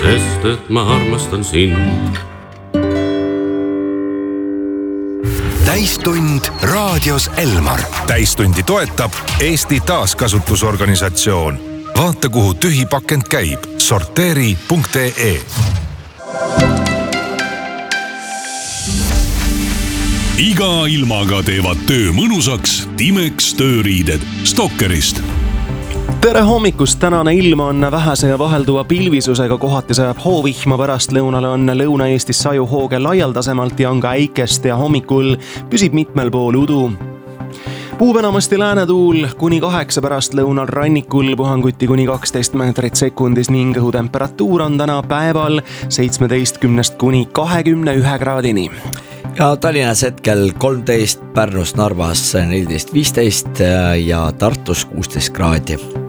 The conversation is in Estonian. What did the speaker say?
sest et ma armastan sind. Täistund raadios Elmar. Täistundi toetab Eesti Taaskasutusorganisatsioon. Vaata, kuhu tühipakend käib. Sorteeri.ee. Iga ilmaga teevad töö mõnusaks Timex tööriided Stokkerist. Tere hommikust, tänane ilm on vähese ja vahelduva pilvisusega, kohati sajab hoovihma, pärast lõunale on Lõuna-Eestis sajuhooge laialdasemalt ja on ka äikest ja hommikul püsib mitmel pool udu. Puhub enamasti läänetuul kuni 8, pärast lõunal rannikul puhanguti kuni 12 meetrit sekundis ning õhutemperatuur on täna päeval 17 kuni 21 kraadini. Ja Tallinnas hetkel 13, Pärnus, Narvas 14-15 ja Tartus 16 kraadi.